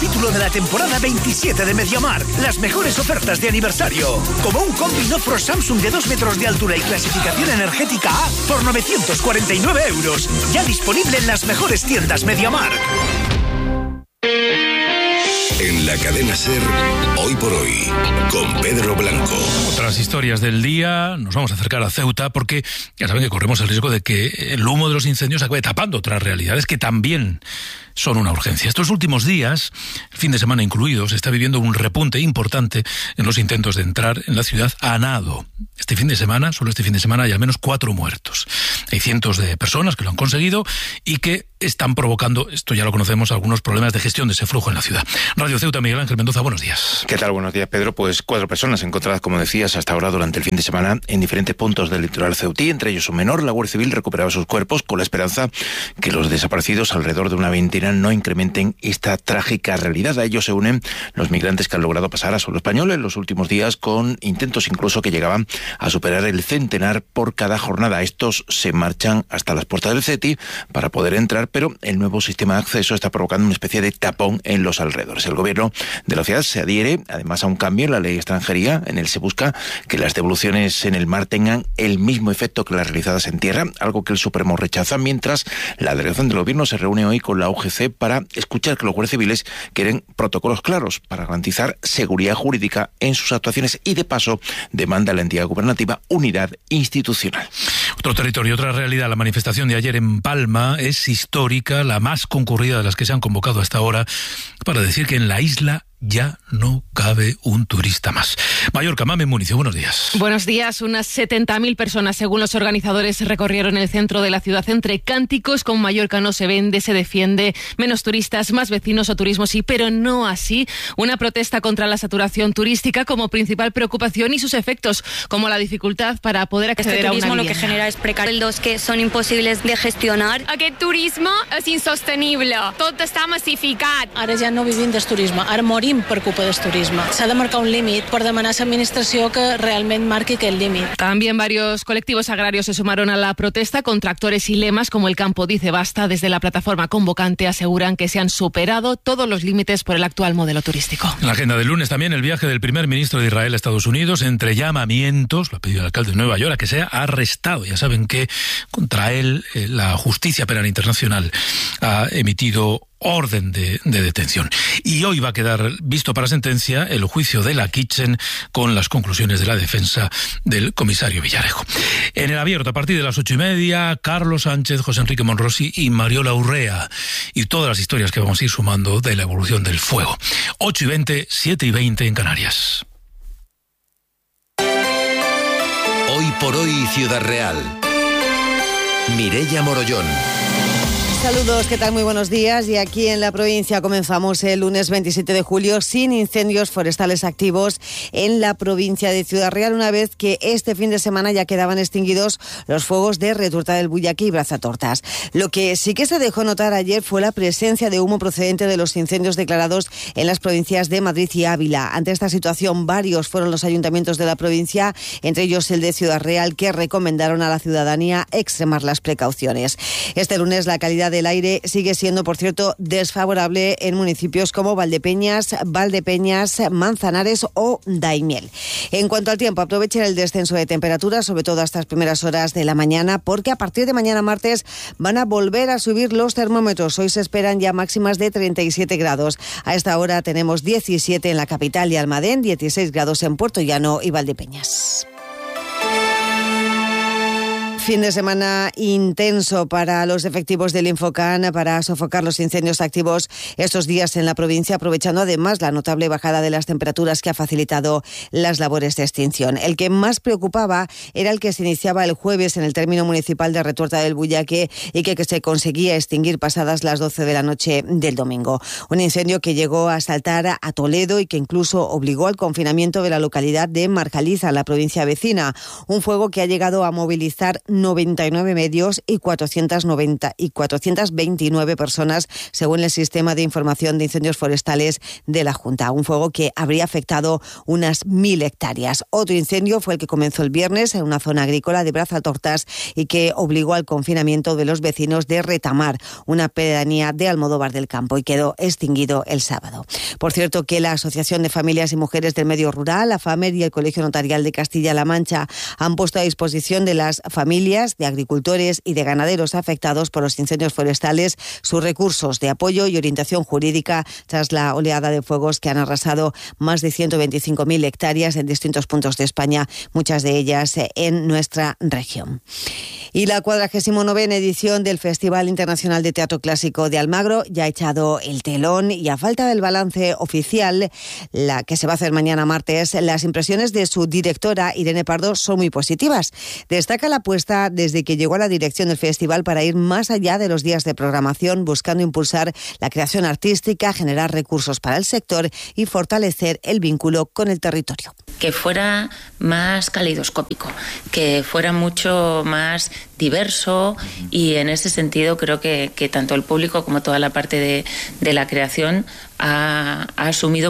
capítulo de la temporada 27 de MediaMarkt. Las mejores ofertas de aniversario. Como un combi Nofro Samsung de 2 metros de altura y clasificación energética A por 949 €. Ya disponible en las mejores tiendas MediaMarkt. En la cadena SER, Hoy por Hoy, con Pedro Blanco. Otras historias del día, nos vamos a acercar a Ceuta porque ya saben que corremos el riesgo de que el humo de los incendios acabe tapando otras realidades que también son una urgencia. Estos últimos días, el fin de semana incluido, se está viviendo un repunte importante en los intentos de entrar en la ciudad a nado. Solo este fin de semana, hay al menos 4 muertos. Hay cientos de personas que lo han conseguido y que están provocando, esto ya lo conocemos, algunos problemas de gestión de ese flujo en la ciudad. Radio Ceuta, Miguel Ángel Mendoza, buenos días. ¿Qué tal? Buenos días, Pedro. Pues 4 personas encontradas, como decías, hasta ahora durante el fin de semana en diferentes puntos del litoral ceutí, entre ellos un menor. La Guardia Civil recuperaba sus cuerpos con la esperanza que los desaparecidos, alrededor de una veintena, no incrementen esta trágica realidad. A ellos se unen los migrantes que han logrado pasar a suelo español en los últimos días, con intentos incluso que llegaban a superar el centenar por cada jornada. Estos se marchan hasta las puertas del CETI para poder entrar, pero el nuevo sistema de acceso está provocando una especie de tapón en los alrededores. El gobierno de la ciudad se adhiere además a un cambio en la ley de extranjería. En él se busca que las devoluciones en el mar tengan el mismo efecto que las realizadas en tierra, algo que el Supremo rechaza, mientras la delegación del gobierno se reúne hoy con la UGC para escuchar que los guardias civiles quieren protocolos claros para garantizar seguridad jurídica en sus actuaciones y, de paso, demanda a la entidad gubernativa unidad institucional. Otro territorio, otra realidad. La manifestación de ayer en Palma es histórica, la más concurrida de las que se han convocado hasta ahora, para decir que en la isla ya no cabe un turista más. Mallorca, Mamen Municio, buenos días. Buenos días. Unas 70.000 personas, según los organizadores, recorrieron el centro de la ciudad entre cánticos con Mallorca no se vende, se defiende, menos turistas, más vecinos o turismo sí, pero no así. Una protesta contra la saturación turística como principal preocupación y sus efectos, como la dificultad para poder acceder a una vivienda. Lo que genera es precarios que son imposibles de gestionar. Aquest turisme és insostenible. Tot està massificat. Ara ja no vivim del turisme, ara morim per culpa del turisme. S'ha de marcar un límit per demanar a l'administració que realment marqui aquest límit. También varios colectivos agrarios se sumaron a la protesta con tractores y lemas como el Campo Dice Basta. Desde la plataforma convocante aseguran que se han superado todos los límites por el actual modelo turístico. En la agenda del lunes también el viaje del primer ministro de Israel a Estados Unidos, entre llamamientos, lo ha pedido el alcalde de Nueva York, a que sea arrestado. Ya saben que contra él la Justicia Penal Internacional ha emitido orden de detención. Y hoy va a quedar visto para sentencia el juicio de la Kitchen con las conclusiones de la defensa del comisario Villarejo. En el abierto, a partir de las 8:30, Carlos Sánchez, José Enrique Monrosi y Mariola Urrea. Y todas las historias que vamos a ir sumando de la evolución del fuego. 8:20, 7:20 en Canarias. Hoy por Hoy, Ciudad Real. Mireia Morollón. Saludos, ¿qué tal? Muy buenos días. Y aquí en la provincia comenzamos el lunes 27 de julio sin incendios forestales activos en la provincia de Ciudad Real, una vez que este fin de semana ya quedaban extinguidos los fuegos de Retuerta del Bullaque y Brazatortas. Lo que sí que se dejó notar ayer fue la presencia de humo procedente de los incendios declarados en las provincias de Madrid y Ávila. Ante esta situación, varios fueron los ayuntamientos de la provincia, entre ellos el de Ciudad Real, que recomendaron a la ciudadanía extremar las precauciones. Este lunes la calidad del aire sigue siendo, por cierto, desfavorable en municipios como Valdepeñas, Manzanares o Daimiel. En cuanto al tiempo, aprovechen el descenso de temperaturas, sobre todo a estas primeras horas de la mañana, porque a partir de mañana martes van a volver a subir los termómetros. Hoy se esperan ya máximas de 37 grados. A esta hora tenemos 17 en la capital y Almadén, 16 grados en Puerto Llano y Valdepeñas. Fin de semana intenso para los efectivos del Infocan para sofocar los incendios activos estos días en la provincia, aprovechando además la notable bajada de las temperaturas que ha facilitado las labores de extinción. El que más preocupaba era el que se iniciaba el jueves en el término municipal de Retuerta del Bullaque y que se conseguía extinguir pasadas las 12 de la noche del domingo. Un incendio que llegó a saltar a Toledo y que incluso obligó al confinamiento de la localidad de Marjaliza, la provincia vecina. Un fuego que ha llegado a movilizar 99 medios y 429 personas, según el Sistema de Información de Incendios Forestales de la Junta. Un fuego que habría afectado unas 1.000 hectáreas. Otro incendio fue el que comenzó el viernes en una zona agrícola de Brazatortas y que obligó al confinamiento de los vecinos de Retamar, una pedanía de Almodóvar del Campo, y quedó extinguido el sábado. Por cierto, que la Asociación de Familias y Mujeres del Medio Rural, la FAMER, y el Colegio Notarial de Castilla-La Mancha han puesto a disposición de las familias, de agricultores y de ganaderos afectados por los incendios forestales sus recursos de apoyo y orientación jurídica tras la oleada de fuegos que han arrasado más de 125.000 hectáreas en distintos puntos de España, muchas de ellas en nuestra región. Y la 49ª edición del Festival Internacional de Teatro Clásico de Almagro ya ha echado el telón, y a falta del balance oficial, la que se va a hacer mañana martes, las impresiones de su directora, Irene Pardo, son muy positivas. Destaca la apuesta desde que llegó a la dirección del festival para ir más allá de los días de programación, buscando impulsar la creación artística, generar recursos para el sector y fortalecer el vínculo con el territorio. Que fuera más caleidoscópico, que fuera mucho más diverso, y en ese sentido creo que tanto el público como toda la parte de la creación ha asumido